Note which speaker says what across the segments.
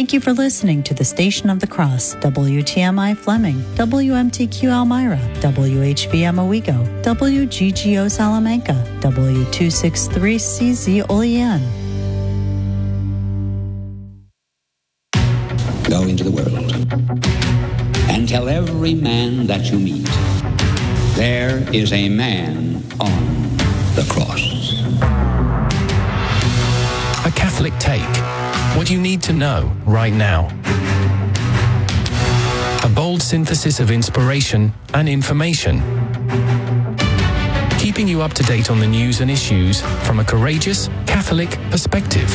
Speaker 1: Thank you for listening to the Station of the Cross, WTMI Fleming, WMTQ Elmira, WHBM Owego, WGGO Salamanca, W263CZ Olean.
Speaker 2: Go into the world and tell every man that you meet, there is a man on the cross.
Speaker 3: A Catholic Take. What you need to know right now. A bold synthesis of inspiration and information. Keeping you up to date on the news and issues from a courageous Catholic perspective.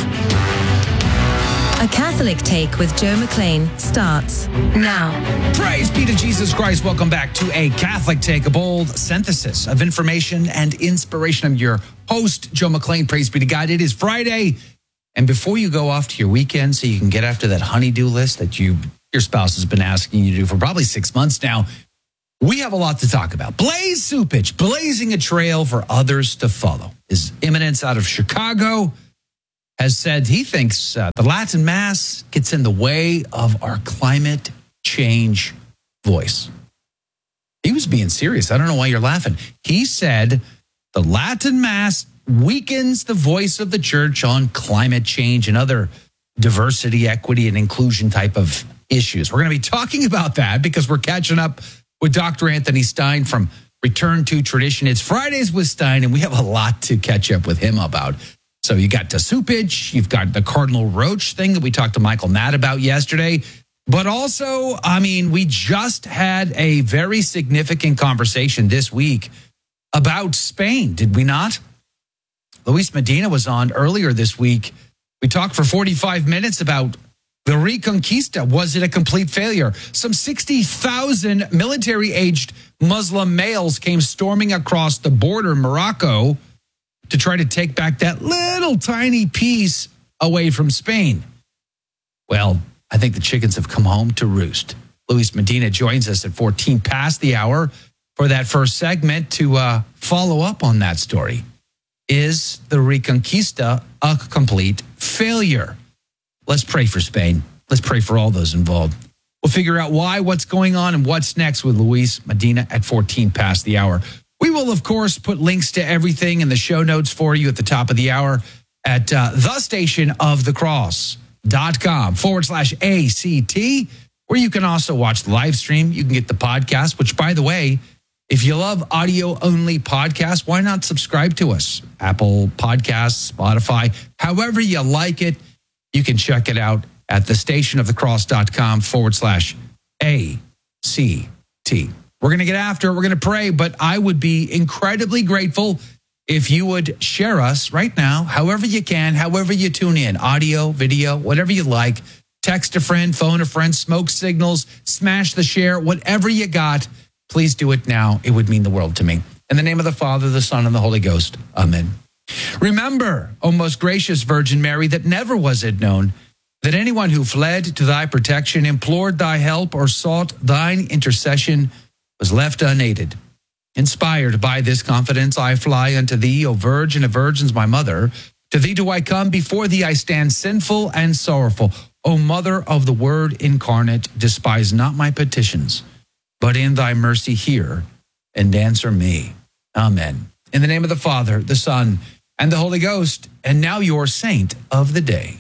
Speaker 4: A Catholic Take with Joe McLean starts now.
Speaker 5: Praise be to Jesus Christ. Welcome back to A Catholic Take, a bold synthesis of information and inspiration. I'm your host, Joe McLean. Praise be to God. It is Friday. And before you go off to your weekend so you can get after that honey-do list that your spouse has been asking you to do for probably 6 months now, we have a lot to talk about. Blaise Cupich, blazing a trail for others to follow. His Eminence out of Chicago has said he thinks the Latin Mass gets in the way of our climate change voice. He was being serious. I don't know why you're laughing. He said the Latin Mass weakens the voice of the church on climate change and other diversity, equity, and inclusion type of issues. We're going to be talking about that because we're catching up with Dr. Anthony Stein from Return to Tradition. It's Fridays with Stein, and we have a lot to catch up with him about. So you got Cupich, you've got the Cardinal Roach thing that we talked to Michael Matt about yesterday. But also, we just had a very significant conversation this week about Spain, did we not? Luis Medina was on earlier this week. We talked for 45 minutes about the Reconquista. Was it a complete failure? Some 60,000 military-aged Muslim males came storming across the border in Morocco to try to take back that little tiny piece away from Spain. Well, I think the chickens have come home to roost. Luis Medina joins us at 14 past the hour for that first segment to follow up on that story. Is the Reconquista a complete failure? Let's pray for Spain. Let's pray for all those involved. We'll figure out why, what's going on, and what's next with Luis Medina at 14 past the hour. We will, of course, put links to everything in the show notes for you at the top of the hour at thestationofthecross.com/ACT, where you can also watch the live stream. You can get the podcast, which, by the way, if you love audio-only podcasts, why not subscribe to us? Apple Podcasts, Spotify, however you like it, you can check it out at thestationofthecross.com/ACT. We're going to get after it. We're going to pray, but I would be incredibly grateful if you would share us right now, however you can, however you tune in, audio, video, whatever you like. Text a friend, phone a friend, smoke signals, smash the share, whatever you got. Please do it now. It would mean the world to me. In the name of the Father, the Son, and the Holy Ghost. Amen. Remember, O most gracious Virgin Mary, that never was it known that anyone who fled to thy protection, implored thy help, or sought thine intercession was left unaided. Inspired by this confidence, I fly unto thee, O Virgin of Virgins, my mother. To thee do I come, before thee I stand sinful and sorrowful. O Mother of the Word incarnate, despise not my petitions, but in thy mercy hear and answer me. Amen. In the name of the Father, the Son, and the Holy Ghost, and now your saint of the day.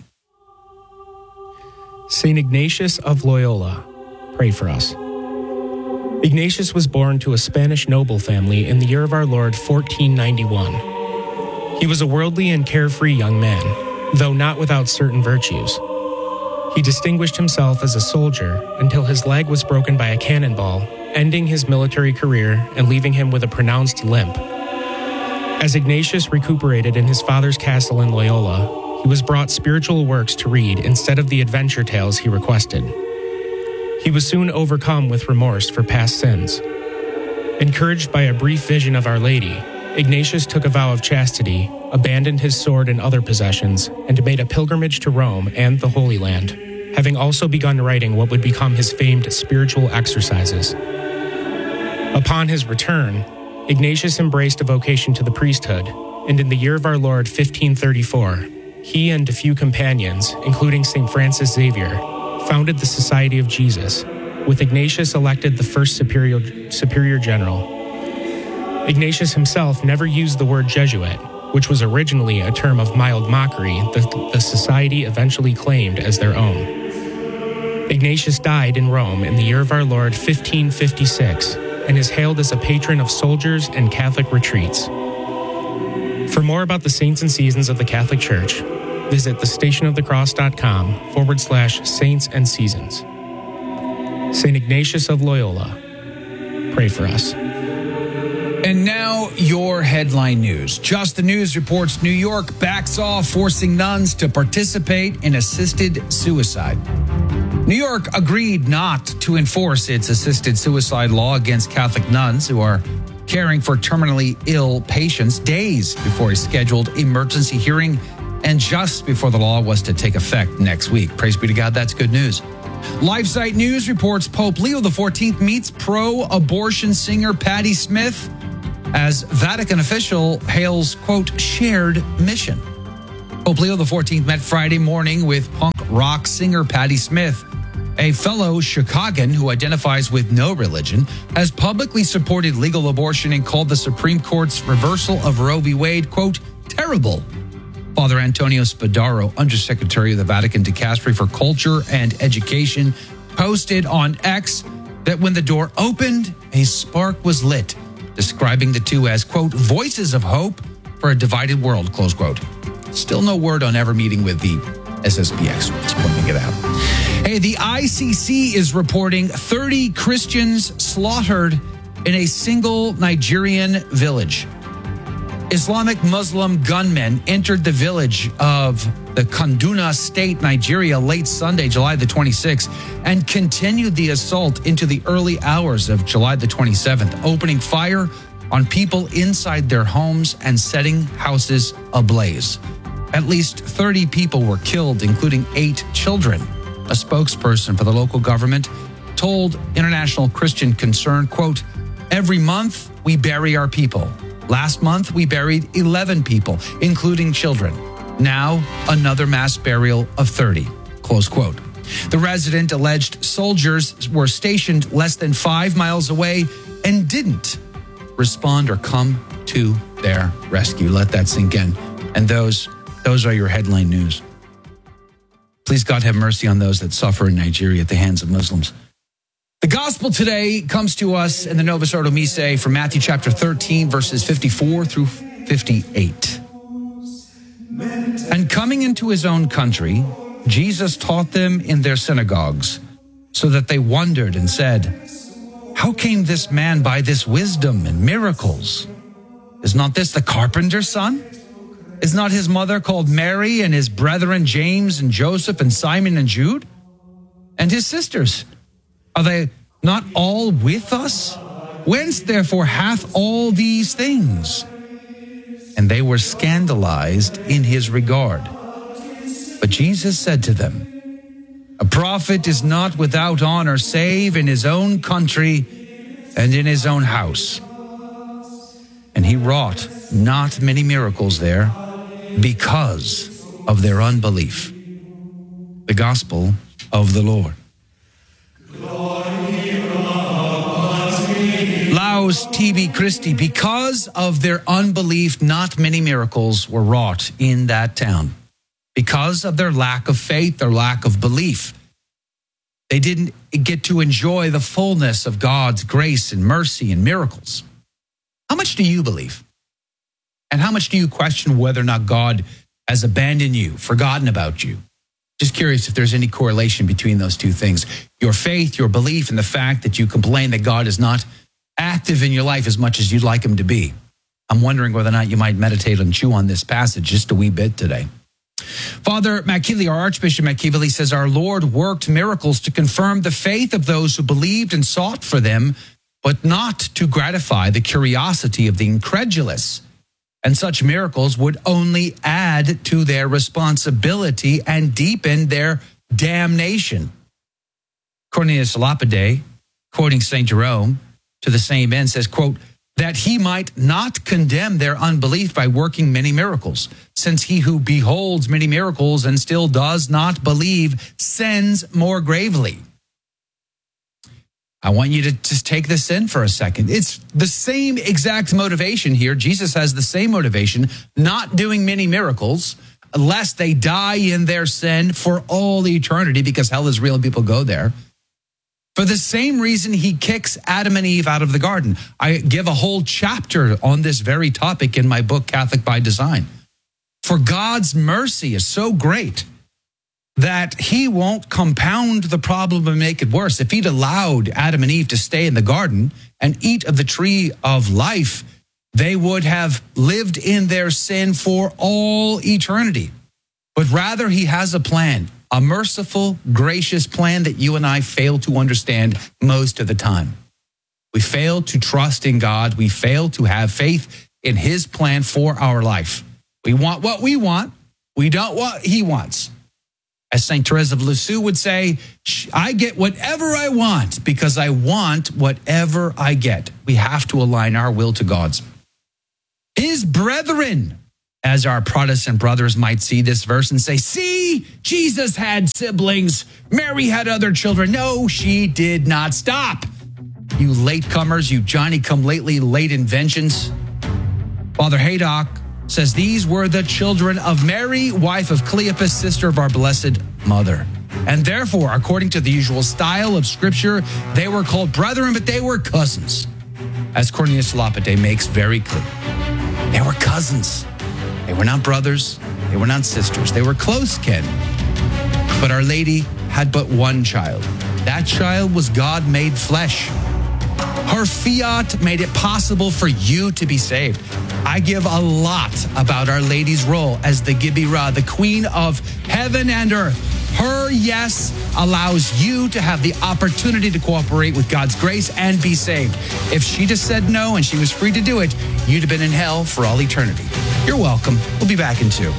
Speaker 6: St. Ignatius of Loyola, pray for us. Ignatius was born to a Spanish noble family in the year of our Lord 1491. He was a worldly and carefree young man, though not without certain virtues. He distinguished himself as a soldier until his leg was broken by a cannonball, ending his military career and leaving him with a pronounced limp. As Ignatius recuperated in his father's castle in Loyola, he was brought spiritual works to read instead of the adventure tales he requested. He was soon overcome with remorse for past sins. Encouraged by a brief vision of Our Lady, Ignatius took a vow of chastity, abandoned his sword and other possessions, and made a pilgrimage to Rome and the Holy Land, having also begun writing what would become his famed spiritual exercises. Upon his return, Ignatius embraced a vocation to the priesthood, and in the year of our Lord 1534, he and a few companions, including St. Francis Xavier, founded the Society of Jesus, with Ignatius elected the first superior general. Ignatius himself never used the word Jesuit, which was originally a term of mild mockery that the society eventually claimed as their own. Ignatius died in Rome in the year of our Lord 1556 and is hailed as a patron of soldiers and Catholic retreats. For more about the saints and seasons of the Catholic Church, visit thestationofthecross.com/saints and seasons. St. Ignatius of Loyola, pray for us.
Speaker 5: And now your headline news. Just the News reports New York backs off forcing nuns to participate in assisted suicide. New York agreed not to enforce its assisted suicide law against Catholic nuns who are caring for terminally ill patients days before a scheduled emergency hearing and just before the law was to take effect next week. Praise be to God, that's good news. LifeSite News reports Pope Leo XIV meets pro-abortion singer Patti Smith as Vatican official hails, quote, shared mission. Pope Leo XIV met Friday morning with punk rock singer Patti Smith. A fellow Chicagoan who identifies with no religion has publicly supported legal abortion and called the Supreme Court's reversal of Roe v. Wade, quote, terrible. Father Antonio Spadaro, Undersecretary of the Vatican Dicastery for Culture and Education, posted on X that when the door opened, a spark was lit, describing the two as, quote, voices of hope for a divided world, close quote. Still no word on ever meeting with the SSPX. Just pointing it out. Hey, the ICC is reporting 30 Christians slaughtered in a single Nigerian village. Islamic Muslim gunmen entered the village of the Kaduna State, Nigeria, late Sunday, July the 26th, and continued the assault into the early hours of July the 27th, opening fire on people inside their homes and setting houses ablaze. At least 30 people were killed, including 8 children. A spokesperson for the local government told International Christian Concern, quote, every month we bury our people. Last month we buried 11 people, including children. Now another mass burial of 30, close quote. The resident alleged soldiers were stationed less than 5 miles away and didn't respond or come to their rescue. Let that sink in. And those are your headline news. Please, God, have mercy on those that suffer in Nigeria at the hands of Muslims. The gospel today comes to us in the Novus Ordo Missae from Matthew chapter 13, verses 54 through 58. And coming into his own country, Jesus taught them in their synagogues, so that they wondered and said, how came this man by this wisdom and miracles? Is not this the carpenter's son? Is not his mother called Mary, and his brethren James and Joseph and Simon and Jude? And his sisters, are they not all with us? Whence therefore hath all these things? And they were scandalized in his regard. But Jesus said to them, a prophet is not without honor save in his own country and in his own house. And he wrought not many miracles there, because of their unbelief. The gospel of the Lord. Laus tibi Christi, because of their unbelief, not many miracles were wrought in that town. Because of their lack of faith, their lack of belief. They didn't get to enjoy the fullness of God's grace and mercy and miracles. How much do you believe? And how much do you question whether or not God has abandoned you, forgotten about you? Just curious if there's any correlation between those two things. Your faith, your belief, and the fact that you complain that God is not active in your life as much as you'd like him to be. I'm wondering whether or not you might meditate and chew on this passage just a wee bit today. Father McKeely, our Archbishop McKeely, says our Lord worked miracles to confirm the faith of those who believed and sought for them, but not to gratify the curiosity of the incredulous. And such miracles would only add to their responsibility and deepen their damnation. Cornelius Lapide, quoting St. Jerome, to the same end says, quote, that he might not condemn their unbelief by working many miracles, since he who beholds many miracles and still does not believe sins more gravely. I want you to just take this in for a second. It's the same exact motivation here. Jesus has the same motivation, not doing many miracles, lest they die in their sin for all eternity, because hell is real and people go there. For the same reason he kicks Adam and Eve out of the garden. I give a whole chapter on this very topic in my book, Catholic by Design. For God's mercy is so great that he won't compound the problem and make it worse. If he'd allowed Adam and Eve to stay in the garden and eat of the tree of life, they would have lived in their sin for all eternity. But rather, he has a plan, a merciful, gracious plan that you and I fail to understand most of the time. We fail to trust in God. We fail to have faith in his plan for our life. We want what we want. We don't want what he wants. As St. Therese of Lisieux would say, I get whatever I want because I want whatever I get. We have to align our will to God's. His brethren, as our Protestant brothers might see this verse and say, see, Jesus had siblings. Mary had other children. No, she did not. Stop. You latecomers, you Johnny-come-lately late inventions. Father Haydock says these were the children of Mary, wife of Cleopas, sister of our Blessed Mother. And therefore, according to the usual style of Scripture, they were called brethren, but they were cousins. As Cornelius Lapide makes very clear. They were cousins. They were not brothers. They were not sisters. They were close kin. But Our Lady had but one child. That child was God made flesh. Her fiat made it possible for you to be saved. I give a lot about Our Lady's role as the Gibira, the Queen of heaven and earth. Her yes allows you to have the opportunity to cooperate with God's grace and be saved. If she just said no and she was free to do it, you'd have been in hell for all eternity. You're welcome. We'll be back in 2.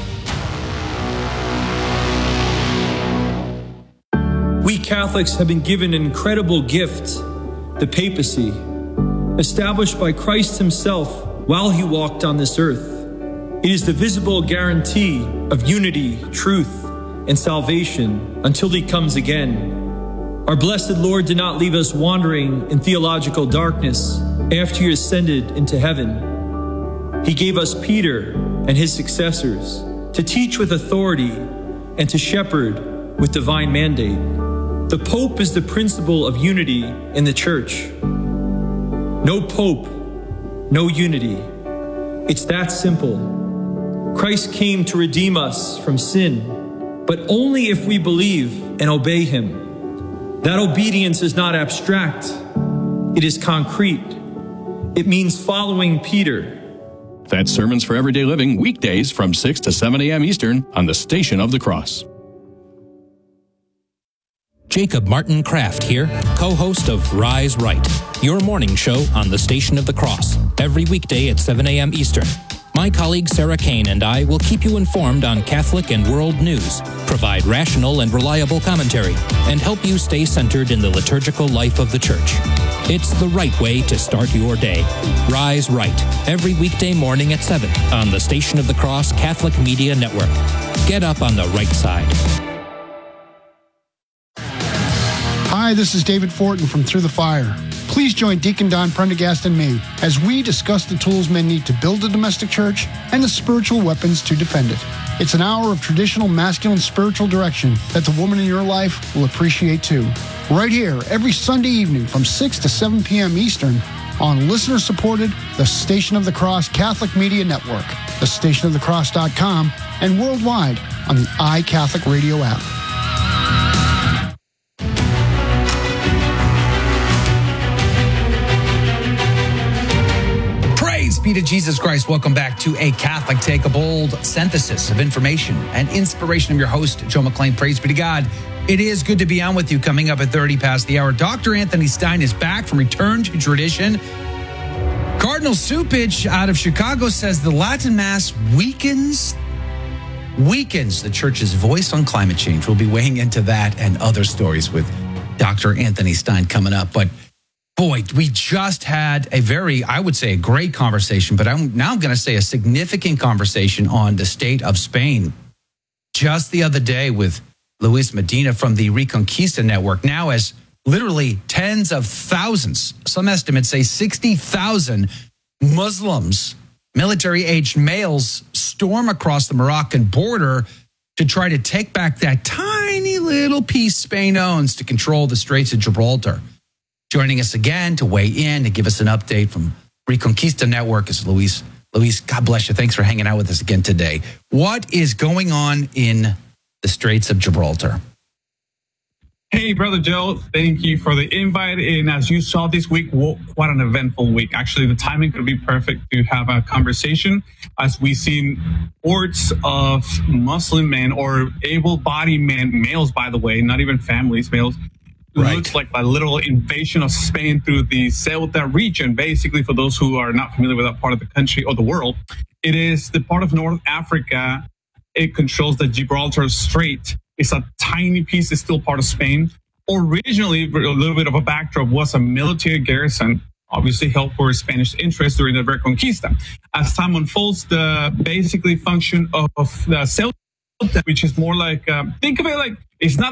Speaker 7: We Catholics have been given an incredible gift, the papacy, established by Christ himself while he walked on this earth. It is the visible guarantee of unity, truth, and salvation until he comes again. Our blessed Lord did not leave us wandering in theological darkness after he ascended into heaven. He gave us Peter and his successors to teach with authority and to shepherd with divine mandate. The Pope is the principle of unity in the Church. No Pope, no unity. It's that simple. Christ came to redeem us from sin, but only if we believe and obey him. That obedience is not abstract. It is concrete. It means following Peter.
Speaker 8: That's Sermons for Everyday Living, weekdays from 6 to 7 a.m. Eastern on the Station of the Cross.
Speaker 3: Jacob Martin Kraft here, co-host of Rise Right, your morning show on the Station of the Cross, every weekday at 7 a.m. Eastern. My colleague Sarah Kane and I will keep you informed on Catholic and world news, provide rational and reliable commentary, and help you stay centered in the liturgical life of the Church. It's the right way to start your day. Rise Right, every weekday morning at 7 on the Station of the Cross Catholic Media Network. Get up on the right side.
Speaker 9: Hi, this is David Fortin from Through the Fire. Please join Deacon Don Prendergast and me as we discuss the tools men need to build a domestic church and the spiritual weapons to defend it. It's an hour of traditional masculine spiritual direction that the woman in your life will appreciate too. Right here, every Sunday evening from 6 to 7 p.m. Eastern on listener-supported The Station of the Cross Catholic Media Network, thestationofthecross.com, and worldwide on the iCatholic Radio app.
Speaker 5: Be to Jesus Christ. Welcome back to A Catholic Take, a bold synthesis of information and inspiration. I'm your host, Joe McClain. Praise be to God. It is good to be on with you. Coming up at 30 past the hour, Dr. Anthony Stein is back from Return to Tradition. Cardinal Cupich out of Chicago says the Latin Mass weakens the Church's voice on climate change. We'll be weighing into that and other stories with Dr. Anthony Stein coming up. But Boy, we just had a very, I would say, a great conversation, but I'm going to say a significant conversation on the state of Spain. Just the other day with Luis Medina from the Reconquista Network, now as literally tens of thousands, some estimates say 60,000 Muslims, military-aged males, storm across the Moroccan border to try to take back that tiny little piece Spain owns to control the Straits of Gibraltar. Joining us again to weigh in and give us an update from Reconquista Network is Luis. Luis, God bless you. Thanks for hanging out with us again today. What is going on in the Straits of Gibraltar?
Speaker 10: Hey, Brother Joe, thank you for the invite. And as you saw this week, what an eventful week. Actually, the timing could be perfect to have a conversation as we've seen hordes of Muslim men or able-bodied men, males, by the way, not even families, males. Right. Looks like a literal invasion of Spain through the Ceuta region. Basically, for those who are not familiar with that part of the country or the world, it is the part of North Africa. It controls the Gibraltar Strait. It's a tiny piece. It's still part of Spain. Originally, a little bit of a backdrop, was a military garrison, obviously held for Spanish interests during the Reconquista. As time unfolds, the basically function of the Ceuta, which is more like, think of it like, it's not